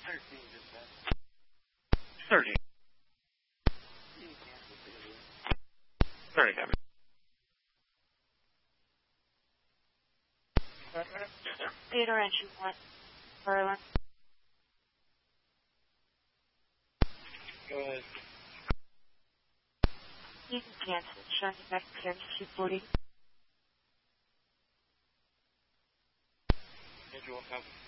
30. 30, copy. Theodore Engine 1, Berlin. Go ahead. You can cancel. Showing you back to service 240. Schedule, copy.